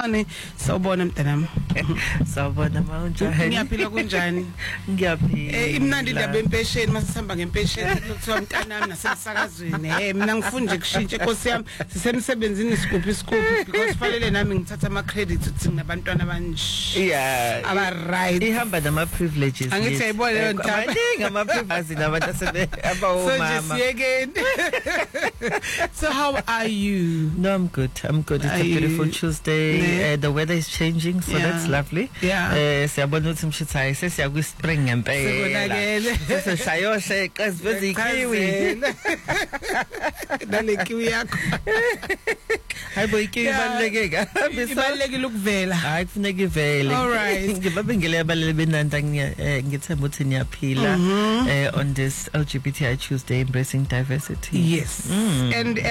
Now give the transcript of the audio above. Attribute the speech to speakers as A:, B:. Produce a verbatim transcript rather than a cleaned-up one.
A: Honey, sawubona mntanami.
B: Sawubona mawunjani?
A: Ngiyaphila kunjani?
B: Ngiyaphila.
A: Eh imnandi indaba empesheni masihamba ngempesheni kuthiwa mntanami nasemsakazweni. Eh mina ngifunda kushintsha Nkosi yami sisemsebenzini isigubhu isigubhu because fanele nami ngithatha ama credits ukuthi nginabantwana abanje.
B: Yeah.
A: Aba right.
B: Ihamba nama privileges.
A: Angithi ayibona leyo nto.
B: Abaningi ama privileges nabantu asebe abawomama.
A: So just again. So how are you?
B: No, I'm good. I'm good. It's
A: Are
B: a beautiful
A: you?
B: Tuesday.
A: Yeah.
B: Uh, the weather is changing, so
A: Yeah.
B: that's lovely.
A: Yeah.
B: Eh siyabona ukuthi mshithayi sesiya kwi spring ngempela.
A: Sekonakele.
B: Sese shayoshe qeziveze ikiwi.
A: Dale kiwi yakho.
B: Hayibo ikiwi baleke kabi so.
A: Ibalekile ukuvela.
B: Hayi kufuneka ivele.
A: All right.
B: Ngibabe ngile abalele benanda ngithemba ukuthi niyaphila eh on this L G B T I Tuesday embracing diversity.
A: Yes.
B: Mm.
A: And